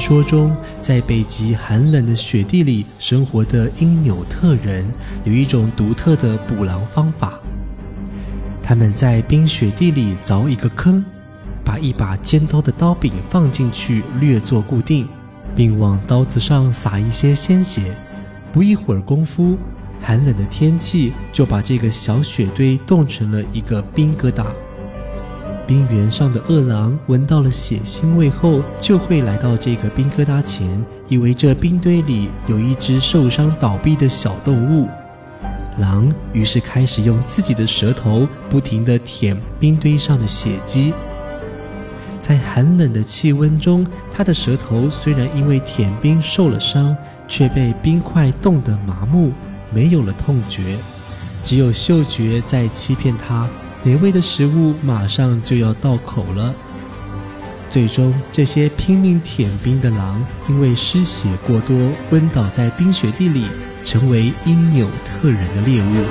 说中，在北极寒冷的雪地里生活的因纽特人有一种独特的捕狼方法。他们在冰雪地里凿一个坑，把一把尖刀的刀柄放进去略作固定，并往刀子上撒一些鲜血。不一会儿功夫，寒冷的天气就把这个小雪堆冻成了一个冰疙瘩。冰原上的饿狼闻到了血腥味后，就会来到这个冰疙瘩前，以为这冰堆里有一只受伤倒闭的小动物。狼于是开始用自己的舌头不停地舔冰堆上的血迹。在寒冷的气温中，它的舌头虽然因为舔冰受了伤，却被冰块冻得麻木，没有了痛觉，只有嗅觉在欺骗它，美味的食物马上就要到口了。最终，这些拼命舔冰的狼因为失血过多，昏倒在冰雪地里，成为因纽特人的猎物。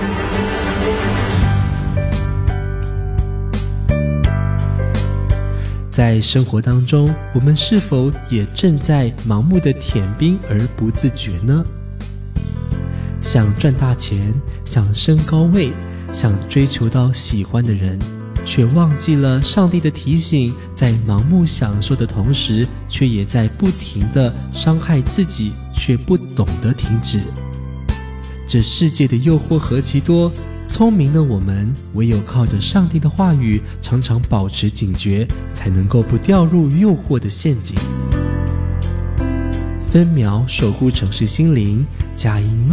在生活当中，我们是否也正在盲目的舔冰而不自觉呢？想赚大钱，想升高位，想追求到喜欢的人，却忘记了上帝的提醒，在盲目享受的同时，却也在不停地伤害自己，却不懂得停止。这世界的诱惑何其多，聪明的我们唯有靠着上帝的话语，常常保持警觉，才能够不掉入诱惑的陷阱。分秒守护城市心灵，佳音